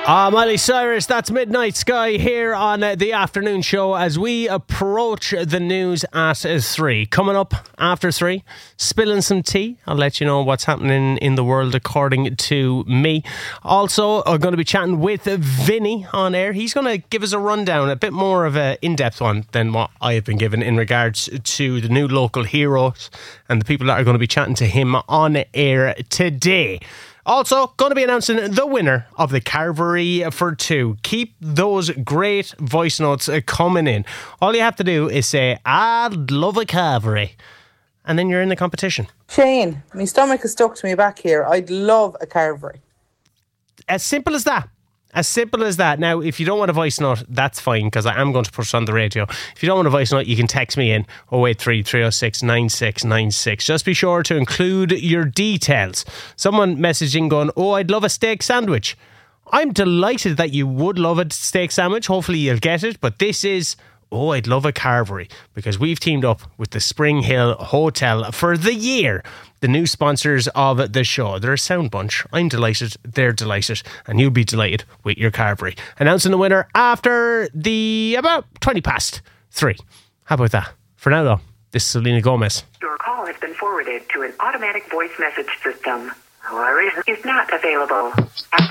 Miley Cyrus, that's Midnight Sky here on the afternoon show as we approach the news at 3. Coming up after 3, spilling some tea. I'll let you know what's happening in the world according to me. Also, I'm going to be chatting with Vinny on air. He's going to give us a rundown, a bit more of an in-depth one than what I have been given in regards to the new local heroes and the people that are going to be chatting to him on air today. Also, going to be announcing the winner of the Carvery for 2. Keep those great voice notes coming in. All you have to do is say, I'd love a Carvery. And then you're in the competition. Shane, my stomach is stuck to me back here. I'd love a Carvery. As simple as that. As simple as that. Now, if you don't want a voice note, that's fine, because I am going to put it on the radio. If you don't want a voice note, you can text me in 083 306 9696. Just be sure to include your details. Someone messaging going, I'd love a steak sandwich. I'm delighted that you would love a steak sandwich. Hopefully you'll get it. But this is, I'd love a Carvery, because we've teamed up with the Spring Hill Hotel for the year. The new sponsors of the show. They're a sound bunch. I'm delighted. They're delighted. And you'll be delighted with your Carvery. Announcing the winner after about 20 past 3. How about that? For now, though, this is Selena Gomez. Your call has been forwarded to an automatic voice message system. However, is not available.